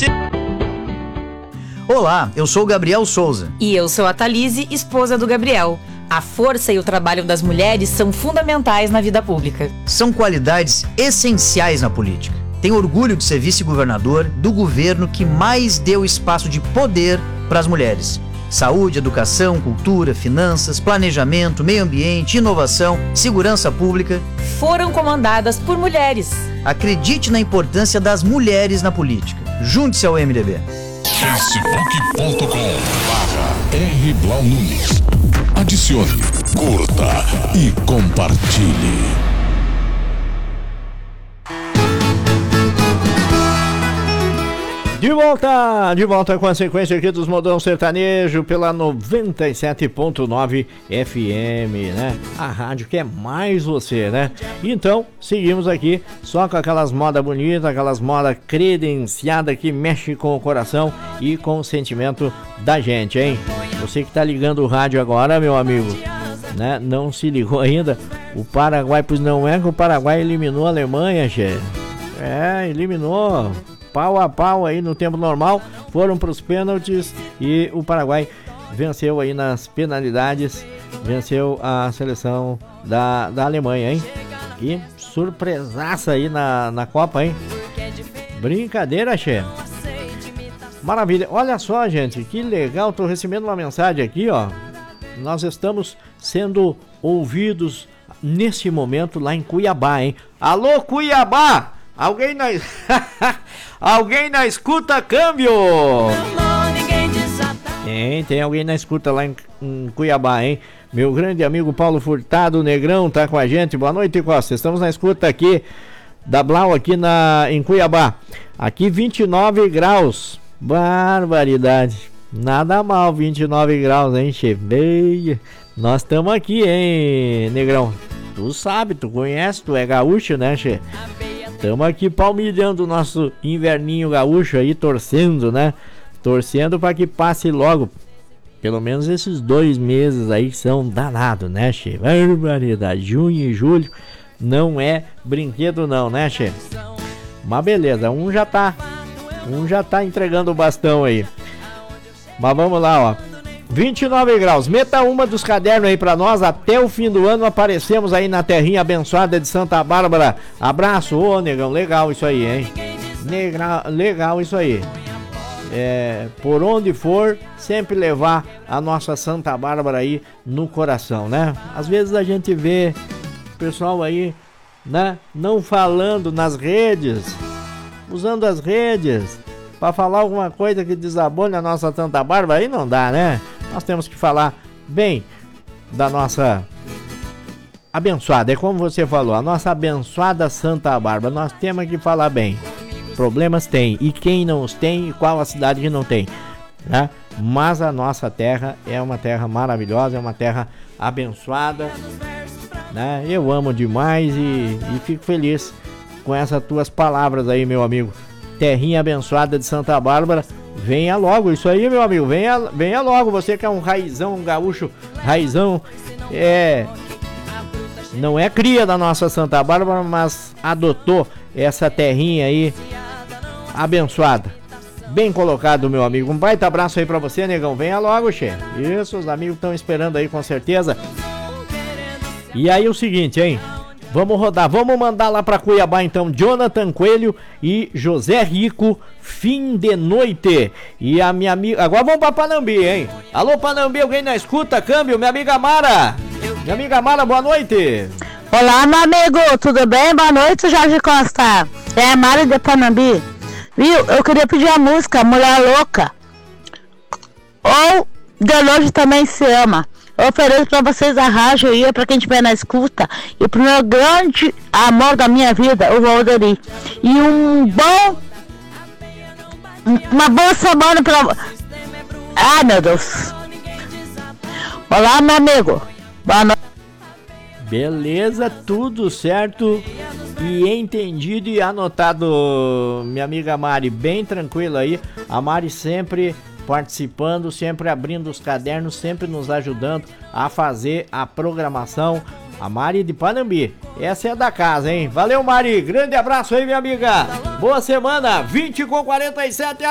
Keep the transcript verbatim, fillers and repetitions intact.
Olá, eu sou o Gabriel Souza. E eu sou a Thalise, esposa do Gabriel. A força e o trabalho das mulheres são fundamentais na vida pública. São qualidades essenciais na política. Tenho orgulho de ser vice-governador do governo que mais deu espaço de poder para as mulheres. Saúde, educação, cultura, finanças, planejamento, meio ambiente, inovação, segurança pública foram comandadas por mulheres. Acredite na importância das mulheres na política. Junte-se ao M D B. facebook ponto com barra R Blau Nunes. Adicione, curta e compartilhe. De volta, de volta com a sequência aqui dos Modão Sertanejo pela noventa e sete ponto nove F M, né? A rádio que é mais você, né? Então, seguimos aqui só com aquelas modas bonitas, aquelas modas credenciadas que mexe com o coração e com o sentimento da gente, hein? Você que tá ligando o rádio agora, meu amigo, né? Não se ligou ainda? O Paraguai, pois não é que o Paraguai eliminou a Alemanha, che? É, eliminou. Pau a pau aí no tempo normal, foram para os pênaltis e o Paraguai venceu aí nas penalidades, venceu a seleção da, da Alemanha, hein? Que surpresaça aí na, na Copa, hein? Brincadeira, che. Maravilha. Olha só, gente, que legal, tô recebendo uma mensagem aqui, ó. Nós estamos sendo ouvidos nesse momento lá em Cuiabá, hein? Alô, Cuiabá! Alguém na... alguém na escuta, câmbio! Tem, tem alguém na escuta lá em, em Cuiabá, hein? Meu grande amigo Paulo Furtado, Negrão, tá com a gente. Boa noite, Costa. Estamos na escuta aqui da Blau, aqui na, em Cuiabá. Aqui vinte e nove graus. Barbaridade. Nada mal, vinte e nove graus, hein, chefe? Nós estamos aqui, hein, Negrão? Tu sabe, tu conhece, tu é gaúcho, né, chefe? Estamos aqui palmilhando o nosso inverninho gaúcho aí, torcendo, né? Torcendo para que passe logo. Pelo menos esses dois meses aí que são danados, né, che? Barbaridade. Junho e julho não é brinquedo não, né, che? Mas beleza, um já tá. Um já tá entregando o bastão aí. Mas vamos lá, ó. vinte e nove graus, meta uma dos cadernos aí pra nós, até o fim do ano aparecemos aí na terrinha abençoada de Santa Bárbara. Abraço, ô negão, legal isso aí, hein? Negra, legal isso aí. É, por onde for, sempre levar a nossa Santa Bárbara aí no coração, né? Às vezes a gente vê o pessoal aí, né, não falando nas redes, usando as redes pra falar alguma coisa que desabone a nossa Santa Bárbara, aí não dá, né? Nós temos que falar bem da nossa abençoada, é como você falou, a nossa abençoada Santa Bárbara. Nós temos que falar bem. Problemas tem, e quem não os tem, e qual a cidade que não tem, né? Mas a nossa terra é uma terra maravilhosa, é uma terra abençoada, né? Eu amo demais e, e fico feliz com essas tuas palavras aí, meu amigo. Terrinha abençoada de Santa Bárbara, venha logo, isso aí, meu amigo, venha, venha logo, você que é um raizão, um gaúcho raizão, é, não é cria da nossa Santa Bárbara, mas adotou essa terrinha aí abençoada. Bem colocado, meu amigo, um baita abraço aí pra você, negão, venha logo, che. Isso, os amigos estão esperando aí, com certeza. E aí o seguinte, hein? Vamos rodar, vamos mandar lá pra Cuiabá então, Jonathan Coelho e José Rico, Fim de Noite. E a minha amiga, agora vamos pra Panambi, hein? Alô Panambi, alguém na escuta, câmbio, minha amiga Mara. Minha amiga Mara, boa noite. Olá, meu amigo, tudo bem? Boa noite, Jorge Costa. É a Mara de Panambi. Viu, eu queria pedir a música Mulher Louca, ou De Longe Também Se Ama. Eu ofereço pra vocês a rádio aí, pra quem estiver na escuta, e pro meu grande amor da minha vida, o Valderi. E um bom, uma boa semana pra... Ai, meu Deus. Olá, meu amigo. Boa noite. Beleza, tudo certo e entendido e anotado, minha amiga Mari, bem tranquilo aí. A Mari sempre participando, sempre abrindo os cadernos, sempre nos ajudando a fazer a programação. A Mari de Panambi, essa é da casa, hein? Valeu, Mari, grande abraço aí, minha amiga. Boa semana, vinte com quarenta e sete.